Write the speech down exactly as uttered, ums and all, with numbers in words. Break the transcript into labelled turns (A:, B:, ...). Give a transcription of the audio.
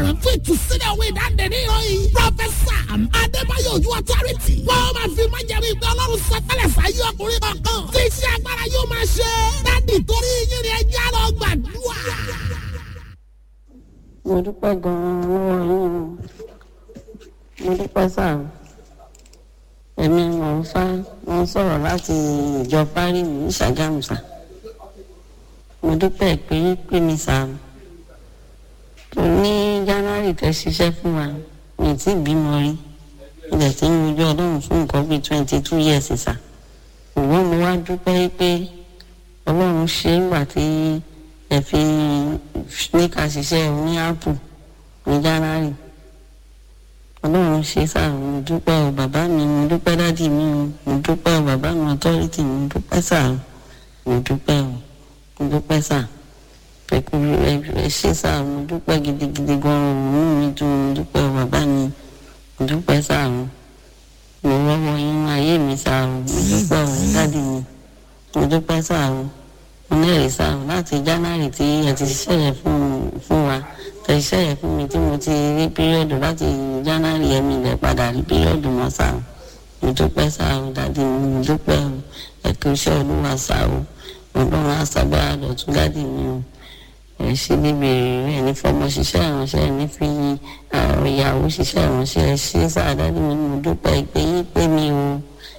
A: ọ̀rọ̀ fún ìtúsílẹ̀ òwe ìdáǹdè ní ìròyìn. Prọfẹ̀sà Adébáyọ̀ Ojú Authority. Wọ́n máa fi máa jẹ́rìí ìgbẹ́ Ọlọ́run sọtẹ́lẹ̀ sáyé ọkùnrin kankan. Tí iṣẹ́ agbára yóò máa ṣe. Dádì torí yín ni ẹjẹ́ lọ gbàdúrà.
B: Mo dúpẹ́ gan-an lọ́wọ́ yín o. Mo dúpẹ́ sáà. Èmi mò ń fá wọn sọ̀rọ̀ láti ìjọ Párí ní Ṣàgámù sà. Mo dúpẹ́ pé pé mi sà. Tó ní January tẹ́ ṣiṣẹ́ fún wa, mi tí bímọ rí. Ilẹ̀ tí ń rojú Ọlọ́run fún nǹkan bíi twenty two years sà. Ṣùgbọ́n mo wá dúpẹ́ pé Ọlọ́run ṣe é gbà tí ẹ fi ní ká ṣiṣẹ́ ní Apple ní January. Ọlọ́run ṣe sáà mo dúpẹ́ o bàbá mi, mo dúpẹ́ dádì mi o, mo dúpẹ́ o bàbá mi Authority, mo dúpẹ́ sáà mo dúpẹ́ o, mo dúpẹ́ sáà pẹ̀kú ẹ ṣe sáà mo dúpẹ́ gidigidi gan-an òun mi dùn, mo dúpẹ́ o bàbá mi, mo dúpẹ́ sáà o, mo rọ́wọ́ yín ayé mi sáà o, mo dúpẹ́ o dádì mi, mo dúpẹ́ sáà o, mo lẹ́rìí sáà o láti January tí ẹ ti ṣiṣẹ́ yẹn fún fún wa. Iṣẹ́ yẹn fún mi tí mo ti rí píríọ̀dù láti January yẹn mi lè padà rí píríọ̀dù mọ́ sáà o. Mo dúpẹ́ sáà o dádì mi, mo dúpẹ́ o ẹ̀kú iṣẹ́ Olúwa sáà o. Ọlọ́run àṣàgbára lọ́tún dádì mi o. Ẹ ṣe níbi èrè ní fọmọ ṣiṣẹ́ ìránṣẹ́ ní fi ìyàwó ṣiṣẹ́ ìránṣẹ́ ẹ ṣe sáà dádì mi, mo dúpẹ́ ìpè yín pé mi o.